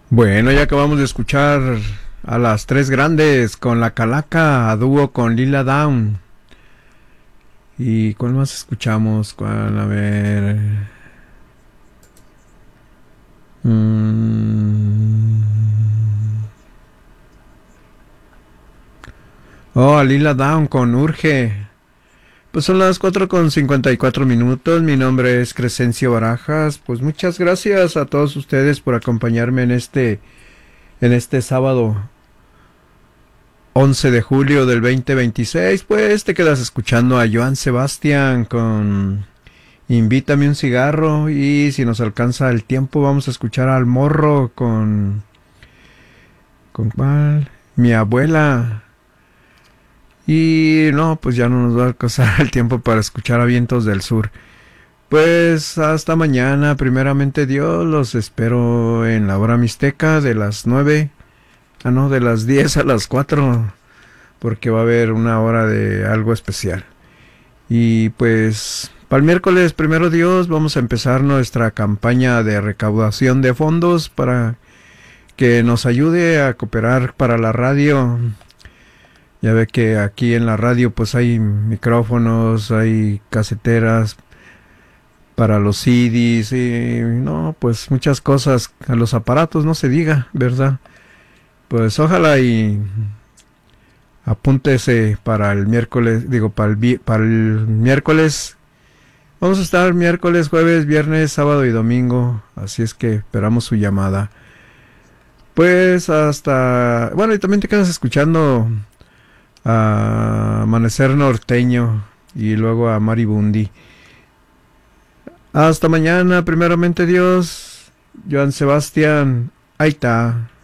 Bueno, ya acabamos de escuchar a las tres grandes con la Calaca, a dúo con Lila Down. ¿Y cuál más escuchamos? ¿Cuál? A ver. Mm. Oh, a Lila Down con Urge. Pues son las 4:54 minutos. Mi nombre es Crescencio Barajas. Pues muchas gracias a todos ustedes por acompañarme en este sábado 11 de julio del 2026. Pues te quedas escuchando a Joan Sebastián con Invítame un cigarro. Y si nos alcanza el tiempo, vamos a escuchar al Morro con. ¿Con cuál? Mi abuela. Y no, pues ya no nos va a alcanzar el tiempo para escuchar a Vientos del Sur. Pues hasta mañana, primeramente Dios, los espero en la hora mixteca de las 9. Ah, no, de las 10 a las 4, porque va a haber una hora de algo especial. Y pues para el miércoles, primero Dios, vamos a empezar nuestra campaña de recaudación de fondos para que nos ayude a cooperar para la radio. Ya ve que aquí en la radio pues hay micrófonos, hay caseteras para los CDs y no, pues muchas cosas, a los aparatos no se diga, ¿verdad? Pues ojalá y apúntese para el miércoles, digo, para el miércoles. Vamos a estar miércoles, jueves, viernes, sábado y domingo, así es que esperamos su llamada. Pues hasta, bueno, y también te quedas escuchando a Amanecer Norteño y luego a Maribundi. Hasta mañana, primeramente Dios. Joan Sebastián, ahí está.